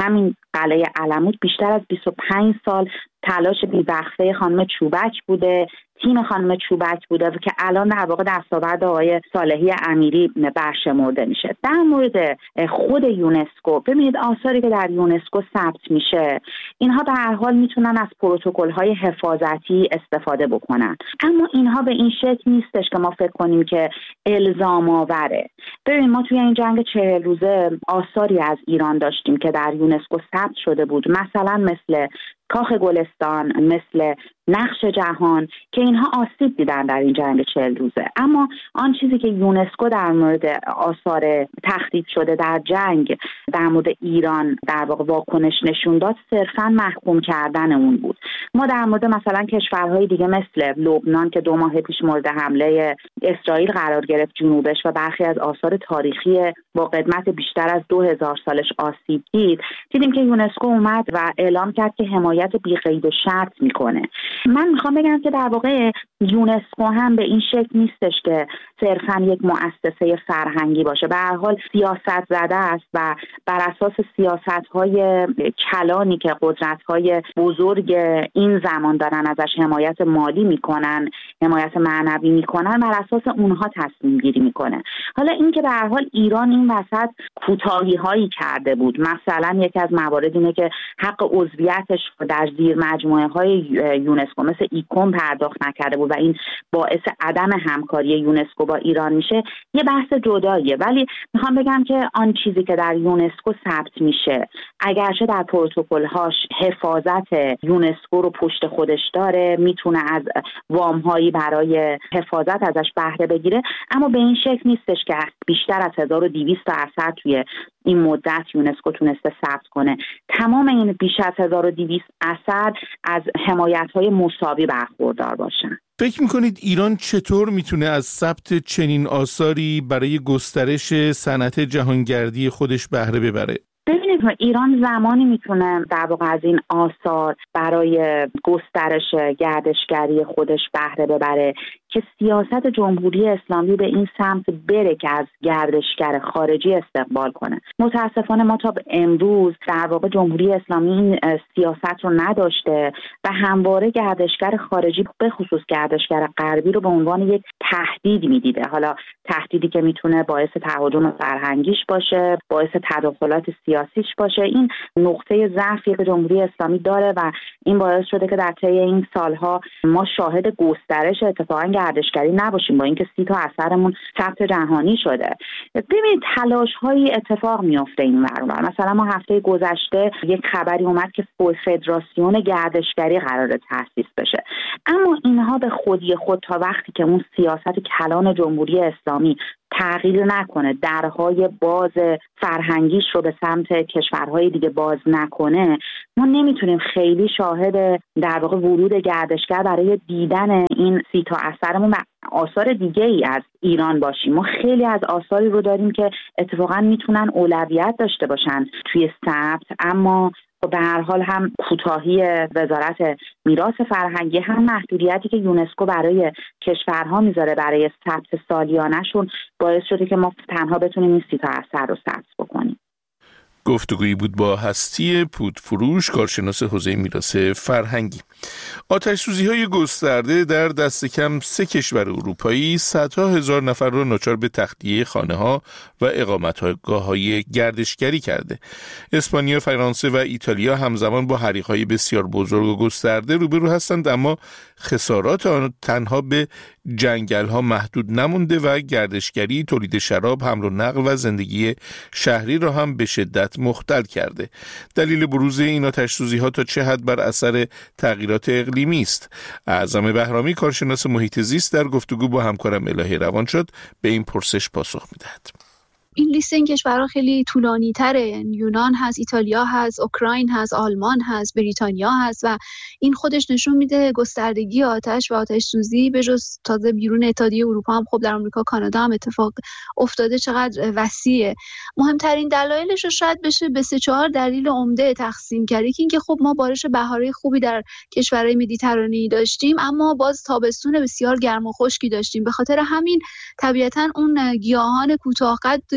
قلعه علموت بیشتر از 25 سال تلاش بی‌وقفه خانم چوبک بوده، تیم خانم چوبک بوده که الان در واقع دستاورد آقای صالحی امیری برشمرده میشه. در مورد خود یونسکو، ببینید آثاری که در یونسکو ثبت میشه اینها به هر حال میتونن از پروتکل‌های حفاظتی استفاده بکنن، اما اینها به این شکل نیستش که ما فکر کنیم که الزام آوره. ببین ما توی این جنگ 40 روزه آثاری از ایران داشتیم که در یونسکو ثبت شده بود، مثلا مثل کاخ گلستان، مثل نقش جهان، که اینها آسیب دیدن در این جنگ 40 روزه. اما آن چیزی که یونسکو در مورد آثار تخریب شده در جنگ در مورد ایران در واقع واکنش نشون داد، صرفاً محکوم کردن اون بود. ما در مورد مثلا کشورهای دیگه مثل لبنان که 2 ماه پیش مورد حمله اسرائیل قرار گرفت جنوبش و برخی از آثار تاریخی با قدمت بیشتر از 2000 سالش آسیب دید، دیدیم که یونسکو اومد و اعلام کرد که حمایت بی‌قید و شرط میکنه. من میخوام بگم که در واقع یونسکو هم به این شکل نیستش که صرفاً یک مؤسسه فرهنگی باشه، به هر حال سیاست زده است و بر اساس سیاست‌های کلانی که قدرت‌های بزرگ این زمان دارن ازش حمایت مالی میکنن، حمایت معنوی میکنن، بر اساس اونها تصمیم گیری میکنه. حالا این که به هر حال ایران این وسط کوتاهی‌هایی کرده بود، مثلا یکی از موارد اینه که حق عضویتش در زیر مجموعه‌های یونسکو مثل ایکوم پرداخت نکرده بود و این باعث عدم همکاری یونسکو با ایران میشه، یه بحث جداییه. ولی میخوام بگم که آن چیزی که در یونسکو ثبت میشه، اگرچه در پروتکل‌هاش حفاظت یونسکو رو پشت خودش داره، میتونه از وام‌هایی برای حفاظت ازش بهره بگیره، اما به این شکل نیستش که بیشتر از 1200 تا اثر توی این مدت یونسکو تونسته ثبت کنه. تمام این بیش از 1200 اثر از حمایت‌های مساوی برخوردار باشن. فکر میکنید ایران چطور میتونه از ثبت چنین آثاری برای گسترش صنعت جهانگردی خودش بهره ببره؟ ببینید ایران زمانی میتونه در واقع از این آثار برای گسترش گردشگری خودش بهره ببره که سیاست جمهوری اسلامی به این سمت بره که از گردشگر خارجی استقبال کنه. متاسفانه ما تا امروز در واقع جمهوری اسلامی این سیاست رو نداشته و همواره گردشگر خارجی به خصوص گردشگر غربی رو به عنوان یک تهدید میدیده. حالا تهدیدی که میتونه باعث تهاجم فرهنگیش باشه، باعث تداخلات سیاسیش باشه. این نقطه ضعفی که جمهوری اسلامی داره و این باعث شده که در طی این سالها ما شاهد گسترش اتفاقا گردشگری نباشیم، با اینکه 30 تا اثرمون ثبت جهانی شده. ببینید تلاش‌هایی اتفاق میفته این ور. مثلا ما هفته گذشته یک خبری اومد که فدراسیون گردشگری قراره تأسیس بشه، اما اینها به خودی خود تا وقتی که اون سیاست کلان جمهوری اسلامی تغییر نکنه، درهای باز فرهنگیش رو به سمت کشورهای دیگه باز نکنه، ما نمیتونیم خیلی شاهد در واقع ورود گردشگر برای دیدن این 30 تا اثرمون و آثار دیگه ای از ایران باشیم. ما خیلی از آثاری رو داریم که اتفاقا میتونن اولویت داشته باشن توی ثبت، اما به هر حال هم کوتاهی وزارت میراث فرهنگی، هم محدودیتی که یونسکو برای کشورها میذاره برای ثبت سالیانه‌شون باعث شده که ما تنها بتونیم این 30 تا اثر رو ثبت بکنیم. گفتگویی بود با هستی پودفروش، کارشناس حوزه میراث فرهنگی. آتش‌سوزی‌های گسترده در دست کم 3 کشور اروپایی صدها هزار نفر را ناچار به تخلیه خانه‌ها و اقامتگاه‌های گردشگری کرده. اسپانیا، فرانسه و ایتالیا همزمان با حریق‌های بسیار بزرگ و گسترده روبرو هستند، اما خسارات آن تنها به جنگل‌ها محدود نمونده و گردشگری، تولید شراب، حمل و نقل و زندگی شهری را هم به شدت مختل کرده. دلیل بروز این آتش‌سوزی‌ها تا چه حد بر اثر تغییرات اقلیمی است؟ اعظم بهرامی، کارشناس محیط زیست، در گفتگو با همکارم الهی روانشاد به این پرسش پاسخ می‌دهد. این لیست این کشورها خیلی طولانی تره. یونان هست، ایتالیا هست، اوکراین هست، آلمان هست، بریتانیا هست و این خودش نشون میده گستردگی آتش و آتش سوزی به جز تازه بیرون اتحادیه اروپا هم خب در آمریکا، کانادا هم اتفاق افتاده، چقدر وسیعه. مهمترین دلایلش رو شاید بشه به 3-4 دلیل عمده تقسیم کرد. یکی اینکه خب ما بارش بهاری خوبی در کشورهای مدیترانه‌ای داشتیم، اما باز تابستون بسیار گرم و خشکی داشتیم. به خاطر همین طبیعتاً اون گیاهان کوتاه‌قد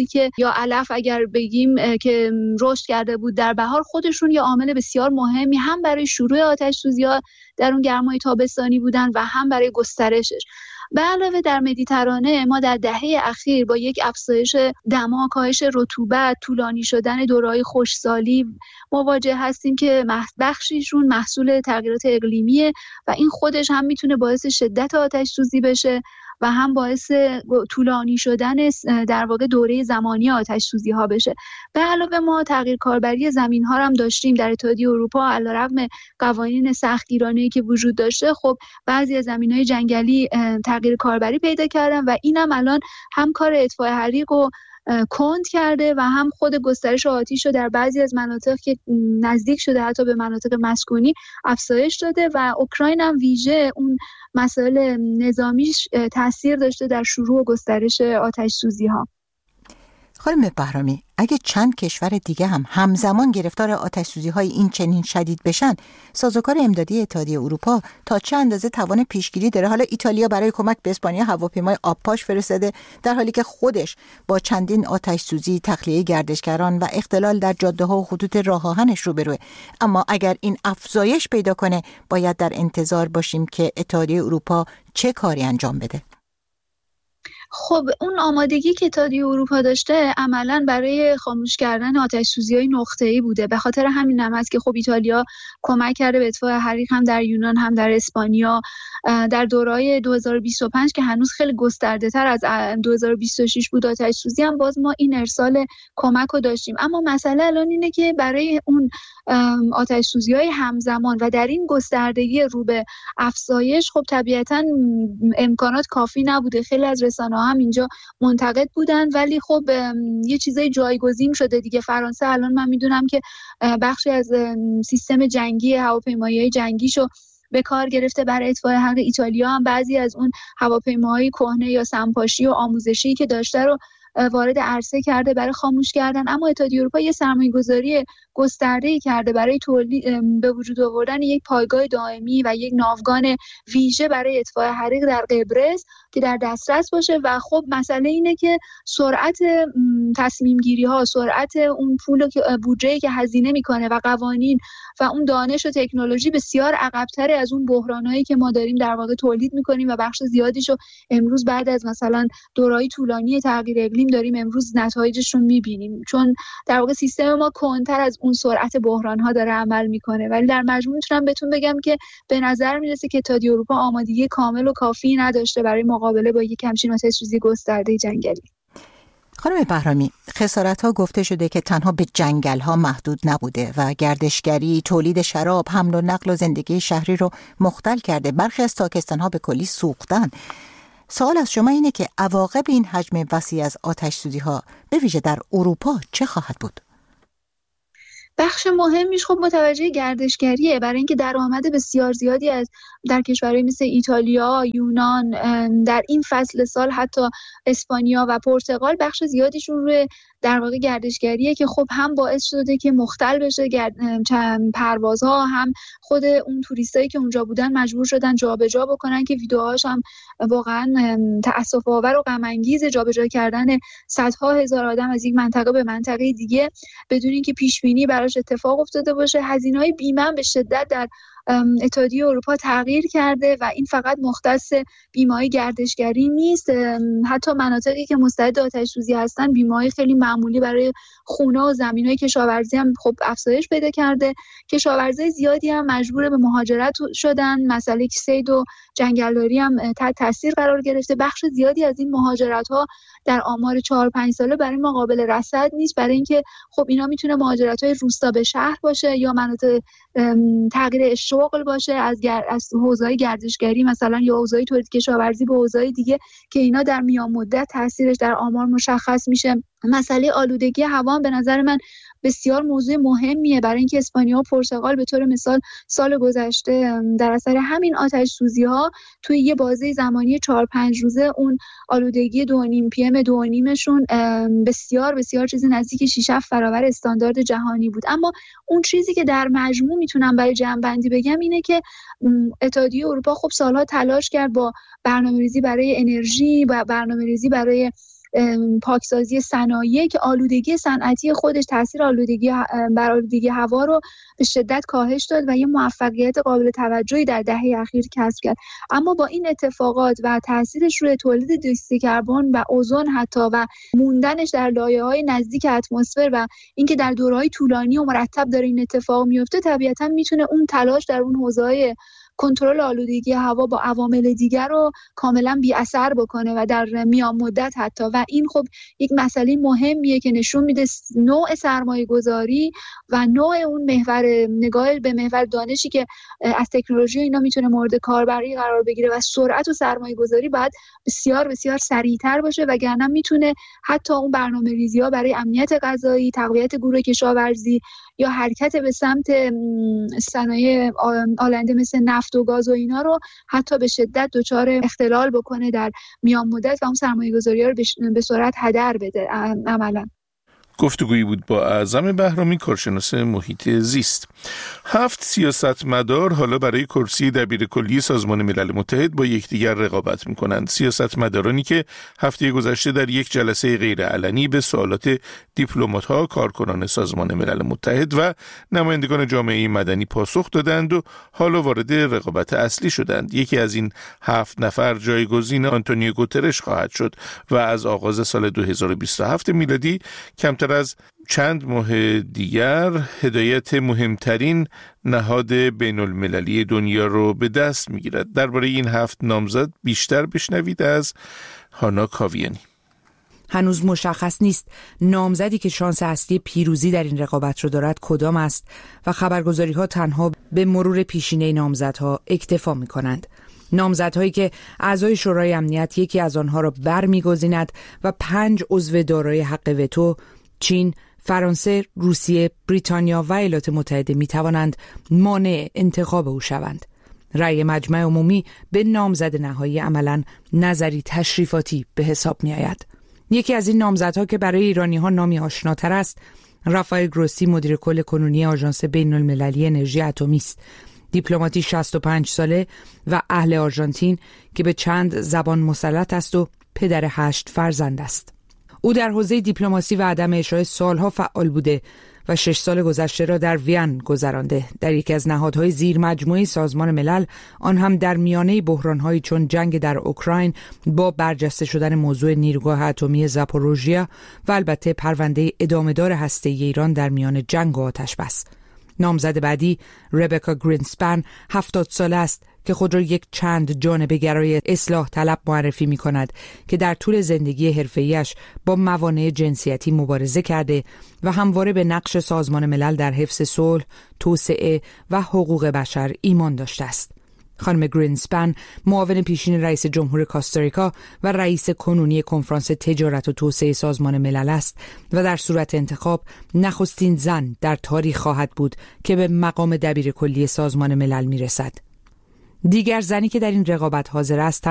قوقی که یا علف اگر بگیم که رشد کرده بود در بهار، خودشون یه عامل بسیار مهمی هم برای شروع آتش سوزی‌ها در اون گرمای تابستانی بودن و هم برای گسترشش. به علاوه در مدیترانه ما در دهه اخیر با یک افزایش دما، کاهش رطوبت، طولانی شدن دوره‌های خشکسالی مواجه هستیم که بخشیشون محصول تغییرات اقلیمیه و این خودش هم میتونه باعث شدت آتش سوزی بشه و هم باعث طولانی شدن در واقع دوره زمانی آتش سوزی ها بشه. به علاوه ما تغییر کاربری زمین ها هم داشتیم در اتحادیه اروپا. علیرغم قوانین سختگیرانه‌ای که وجود داشته، خب بعضی از زمین‌های جنگلی تغییر کاربری پیدا کردن و اینم الان هم کار اطفاء حریق و کند کرده و هم خود گسترش آتش رو در بعضی از مناطق که نزدیک شده حتی به مناطق مسکونی افزایش داده و اوکراین هم ویژه اون مسائل نظامیش تاثیر داشته در شروع و گسترش آتش سوزی ها. خانم بهرامی، اگه چند کشور دیگه هم همزمان گرفتار آتش سوزی های این چنین شدید بشن، سازوکار امدادی اتحادیه اروپا تا چه اندازه توان پیشگیری داره؟ حالا ایتالیا برای کمک به اسپانیا هواپیمای آبپاش فرستاده، در حالی که خودش با چندین آتش سوزی، تخلیه گردشگران و اختلال در جاده ها و خطوط راه آهنش روبروه. اما اگر این افزایش پیدا کنه، باید در انتظار باشیم که اتحادیه اروپا چه کاری انجام بده؟ خب اون آمادگی که اتحادیه اروپا داشته عملاً برای خاموش کردن آتش سوزی‌های نقطه‌ای بوده. به خاطر همین هم است که خب ایتالیا کمک کرده به اطفاء حریق هم در یونان هم در اسپانیا در دوره‌های 2025 که هنوز خیلی گسترده‌تر از 2026 بود آتش سوزی، هم باز ما این ارسال کمک رو داشتیم. اما مسئله الان اینه که برای اون آتش سوزی‌های همزمان و در این گستردگی رو به افزایش، خب طبیعتاً امکانات کافی نبوده. خیلی از رسانه‌ها هم اینجا منتقد بودن، ولی خب یه چیزای جایگزین شده دیگه. فرانسه الان من میدونم که بخشی از سیستم جنگی هواپیمایی‌های جنگیشو به کار گرفته برای اطفاء حریق. ایتالیا هم بعضی از اون هواپیماهای کهنه یا سمپاشی و آموزشی که داشته رو وارد عرصه کرده برای خاموش کردن. اما اتحادیه اروپا یه سرمایه‌گذاری گسترده‌ای کرده برای تولید به وجود آوردن یک پایگاه دائمی و یک ناوگان ویژه برای اطفاء حریق در قبرس که در دسترس باشه. و خب مسئله اینه که سرعت تصمیم گیری ها، سرعت اون پول که بودجه‌ای که هزینه میکنه و قوانین و اون دانش و تکنولوژی بسیار عقب‌تره از اون بحرانایی که ما داریم در واقع تولید میکنیم و بخش زیادیشو امروز بعد از مثلا دوره‌های طولانی تغییر اقلیم داریم امروز نتایجش رو میبینیم، چون در واقع سیستم ما کندتر از اون سرعت بحران‌ها داره عمل میکنه. ولی در مجموع میتونم بهتون بگم که به نظر میرسه که اتحادیه اروپا آمادگی کامل و کافی نداشته برای مقابله با یک همچین آتش سوزی گسترده جنگلی. خانم بهرامی، خسارت‌ها گفته شده که تنها به جنگل‌ها محدود نبوده و گردشگری، تولید شراب، حمل و نقل و زندگی شهری رو مختل کرده. برخی از تاکستان‌ها به کلی سوختن. سوال از شما اینه که عواقب این حجم وسیع از آتش سوزی‌ها به ویژه در اروپا چه خواهد بود؟ بخش مهمیش خب متوجه گردشگریه، برای اینکه درآمد بسیار زیادی از در کشورهای مثل ایتالیا، یونان، در این فصل سال حتی اسپانیا و پرتغال بخش زیادیشون روی در واقع گردشگریه که خب هم باعث شده که مختل بشه پروازها، هم خود اون توریستایی که اونجا بودن مجبور شدن جابجا بکنن که ویدیوهاش هم واقعا تأسف آور و غم انگیز، جابجا کردن صدها هزار آدم از یک منطقه به منطقه دیگه بدون اینکه پیش بینی براش اتفاق افتاده باشه. هزینه‌های بیمه به شدت در اتحادیه اروپا تغییر کرده و این فقط مختص بیمه‌های گردشگری نیست. حتی مناطقی که مستعد آتش سوزی هستن بیمه‌های خیلی معمولی برای خونه و زمین‌های کشاورزی هم خب افزایش پیدا کرده. کشاورزای زیادی هم مجبور به مهاجرت شدن. مسئله صید و جنگلداری هم تحت تاثیر قرار گرفته. بخش زیادی از این مهاجرت‌ها در آمار 4-5 ساله برای ما قابل رصد نیست، برای اینکه خب اینا میتونه مهاجرت‌های روستا به شهر باشه یا مناطق تغییر شغل باشه از حوزه‌های گردشگری مثلا یا حوزه‌های تولید کشاورزی به حوزه‌های دیگه که اینا در میان مدت تاثیرش در آمار مشخص میشه. مسئله آلودگی هوا به نظر من بسیار موضوع مهمیه، برای اینکه اسپانیا و پرتغال به طور مثال سال گذشته در اثر همین آتش سوزی‌ها توی یه بازه زمانی 4-5 روزه اون آلودگی 2.5 PM 2.5شون بسیار بسیار چیزی نزدیک 6-7 برابر استاندارد جهانی بود. اما اون چیزی که در مجموع میتونم برای جمع‌بندی بگم اینه که اتحادیه اروپا خب سالها تلاش کرد با برنامه‌ریزی برای انرژی و برنامه‌ریزی برای پاکسازی صنایع که آلودگی صنعتی خودش تاثیر بر آلودگی هوا رو به شدت کاهش داد و یه موفقیت قابل توجهی در دهه اخیر کسب کرد. اما با این اتفاقات و تاثیرش روی تولید دیوکسید کربن و اوزون حتی و موندنش در لایه‌های نزدیک اتمسفر و اینکه در دوره‌های طولانی و مرتب داره این اتفاق میفته، طبیعتاً میتونه اون تلاش در اون حوزه‌های کنترل آلودگی هوا با عوامل دیگر رو کاملا بی اثر بکنه و در میان مدت حتی. و این خب یک مسئله مهمیه که نشون میده نوع سرمایه گذاری و نوع اون محور نگاه به محور دانشی که از تکنولوژی اینا میتونه مورد کاربری قرار بگیره و سرعت و سرمایه گذاری باید بسیار بسیار سریعتر باشه، وگرنه میتونه حتی اون برنامه‌ریزی‌ها برای امنیت غذایی، تقویت گروه کشاورزی یا حرکت به سمت صنایع آلنده مثل نفت و گاز و اینا رو حتی به شدت دچار اختلال بکنه در میان مدت و اون سرمایه‌گذاری‌ها رو به سرعت هدر بده عملاً. گفتگویی بود با اعظم بهرامی، کارشناس محیط زیست. 7 سیاستمدار حالا برای کرسی دبیرکلی سازمان ملل متحد با یکدیگر رقابت می‌کنند. سیاستمدارانی که هفته گذشته در یک جلسه غیرعلنی به سوالات دیپلمات‌ها، کارکنان سازمان ملل متحد و نمایندگان جامعه مدنی پاسخ دادند و حالا وارد رقابت اصلی شدند. یکی از این 7 نفر جایگزین آنتونیو گوترش خواهد شد و از آغاز سال 2027 میلادی کمتر از چند ماه دیگر هدایت مهمترین نهاد بین المللی دنیا رو به دست میگیرد. درباره این 7 نامزد بیشتر بشنوید از هانا کاویانی. هنوز مشخص نیست نامزدی که شانس اصلی پیروزی در این رقابت رو دارد کدام است و خبرگزاری‌ها تنها به مرور پیشینه نامزدها اکتفا می‌کنند. نامزدهایی که اعضای شورای امنیت یکی از آنها را برمی‌گزیند و 5 عضو دارای حق وتو، چین، فرانسه، روسیه، بریتانیا و ایالات متحده می‌توانند مانع انتخاب او شوند. رأی مجمع عمومی به نامزد نهایی عملاً نظری تشریفاتی به حساب می‌آید. یکی از این نامزدها که برای ایرانی‌ها نامی آشناتر است، رافائل گروسی، مدیر کل کنونی آژانس بین المللی انرژی اتمی است. دیپلماتی 65 ساله و اهل آرژانتین که به چند زبان مسلط است و پدر 8 فرزند است. او در حوزه دیپلماسی و عدم اشاعه سالها فعال بوده و 6 سال گذشته را در وین گذرانده، در یکی از نهادهای زیر مجموعه سازمان ملل، آن هم در میانه بحران‌هایی چون جنگ در اوکراین با برجسته شدن موضوع نیروگاه اتمی زاپوروژیا و البته پرونده ادامه‌دار هسته‌ای ایران در میان جنگ و آتش‌بس. نامزد بعدی ربکا گرینسپن 70 ساله است که خود را یک چند جانبه گرای اصلاح طلب معرفی می کند که در طول زندگی حرفه‌ایش با موانع جنسیتی مبارزه کرده و همواره به نقش سازمان ملل در حفظ صلح، توسعه و حقوق بشر ایمان داشته است. خانم گرینسپن معاون پیشین رئیس جمهور کاستاریکا و رئیس کنونی کنفرانس تجارت و توسعه سازمان ملل است و در صورت انتخاب نخستین زن در تاریخ خواهد بود که به مقام دبیرکلی سازمان ملل میرسد. دیگر زنی که در این رقابت حاضر است